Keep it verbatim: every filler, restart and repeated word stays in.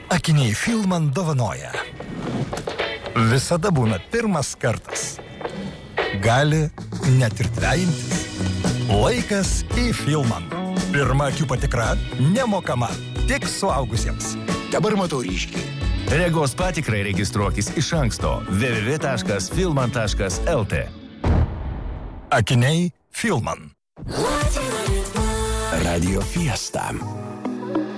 Akiniai Filman dovanoja. Visada būna pirmas kartas. Gali net ir dvejintis. Laikas į Filman. Pirma akių patikra nemokama, tik suaugusiems. Dabar matau ryškiai. Regos patikrai registruokis iš anksto w w w taškas filman taškas l t. Akiniai Filman. Radio Fiesta.